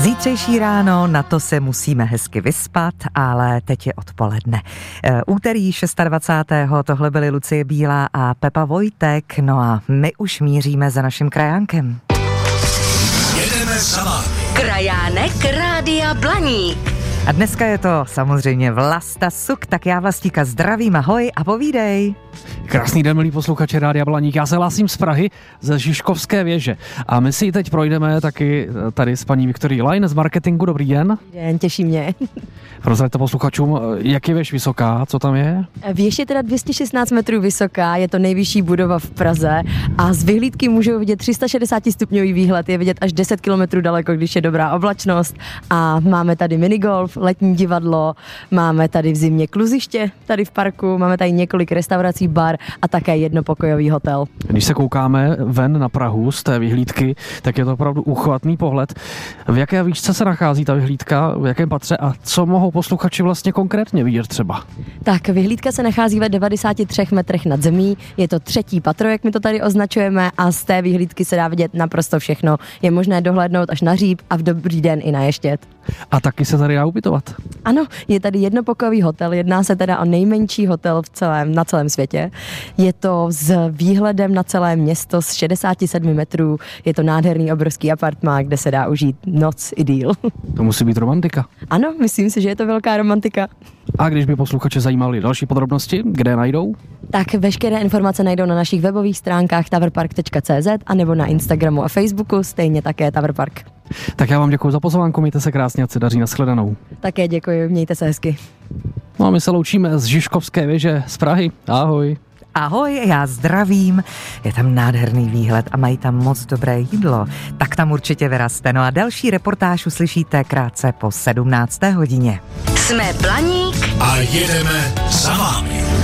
Zítřejší ráno, na to se musíme hezky vyspat, ale teď je odpoledne. Úterý 26. Tohle byly Lucie Bílá a Pepa Vojtek, no a my už míříme za naším krajánkem. Jedeme za vámi. Krajánek Rádia Blaník. A dneska je to samozřejmě Vlasta Suk, tak já Vlastíka zdravím, ahoj a povídej. Krásný den, milí posluchači Rádia Blaník. Já se hlásím z Prahy, ze Žižkovské věže. A my si ji teď projdeme taky tady s paní Viktorií Lajn z marketingu. Dobrý den. Dobrý den, těší mě. Prozraďte posluchačům, jak je věž vysoká, co tam je? Věž je teda 216 metrů vysoká, je to nejvyšší budova v Praze a z vyhlídky můžou vidět 360 stupňový výhled, je vidět až 10 kilometrů daleko, když je dobrá oblačnost. A máme tady minigolf, letní divadlo, máme tady v zimě kluziště tady v parku, máme tady několik restaurací, bar a také jednopokojový hotel. Když se koukáme ven na Prahu z té vyhlídky, tak je to opravdu úchvatný pohled. V jaké výšce se nachází ta vyhlídka, v jakém patře a co mohou posluchači vlastně konkrétně vidět třeba? Tak vyhlídka se nachází ve 93 metrech nad zemí, je to 3. patro, jak my to tady označujeme, a z té vyhlídky se dá vidět naprosto všechno. Je možné dohlédnout až na Říp a v dobrý den i na Ještěd. A taky se tady dá ubytovat? Ano, je tady jednopokojový hotel, jedná se teda o nejmenší hotel na celém světě. Je to s výhledem na celé město z 67 metrů, je to nádherný obrovský apartmán, kde se dá užít noc i díl. To musí být romantika. Ano, myslím si, že je to velká romantika. A když by posluchače zajímaly další podrobnosti, kde najdou? Tak veškeré informace najdou na našich webových stránkách towerpark.cz a nebo na Instagramu a Facebooku, stejně také Towerpark. Tak já vám děkuji za pozvánku, mějte se krásně, ať se daří, nashledanou. Také děkuji, mějte se hezky. No a my se loučíme z Žižkovské věže z Prahy. Ahoj. Ahoj, já zdravím, je tam nádherný výhled a mají tam moc dobré jídlo, tak tam určitě vyraste. No a další reportáž uslyšíte krátce po 17. hodině. Jsme Blaník A jedeme za vámi.